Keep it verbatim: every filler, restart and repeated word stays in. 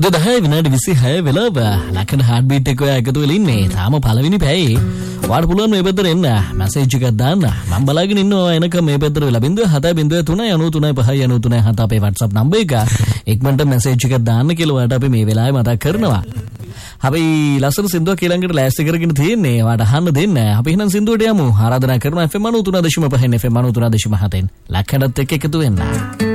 උදේ දහය විනාඩි විසිහය වෙලාව ලක්කන හાર્ට් බීට් එක ඔයා එකතු වෙලා ඉන්නේ. තාම පළවෙනි පැයේ. ඔයාලට පුළුවන් මේ පැත්තට එන්න. මැසේජ් එකක් දාන්න. මම බලාගෙන ඉන්නවා එනකම් මේ පැත්තට වෙලා බිංදුව හතයි බිංදුව තුනයි අනූ තුනයි පහයි අනූ තුනයි හත අපේ WhatsApp නම්බර් එක. ඉක්මනට මැසේජ් එකක් දාන්න කියලා ඔයාලට අපි මේ වෙලාවේ මතක් කරනවා. අපි ලස්සන සින්දුවක් ඊළඟට ලෑස්ති කරගෙන තියෙන්නේ. ඔයාලට අහන්න දෙන්න. අපි එහෙනම් සින්දුවට යමු. ආරාධනා කරනවා F M ninety three point five F M ninety three point seven ලක්කනත් එක්ක එකතු වෙන්න.